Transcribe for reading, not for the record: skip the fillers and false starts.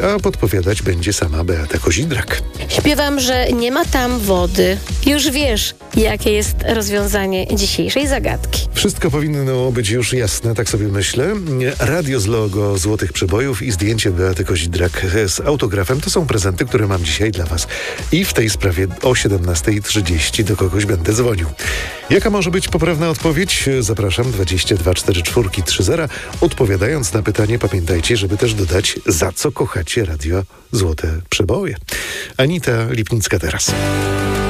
a podpowiadać będzie sama Beata Kozidrak. Śpiewam, że nie ma tam wody. Już wiesz, jakie jest rozwiązanie dzisiejszej zagadki. Wszystko powinno być już jasne, tak sobie myślę. Radio z logo Złotych Przebojów i zdjęcie Beaty Kozidrak z autografem to są prezenty, które mam dzisiaj dla Was. I w tej sprawie o 17:30 do kogoś będę dzwonił. Jaka może być poprawna odpowiedź? Zapraszam 22 44 30. Odpowiadając na pytanie, pamiętajcie, żeby też dodać, za co kochacie Radio Złote Przeboje. Anita Lipnicka teraz.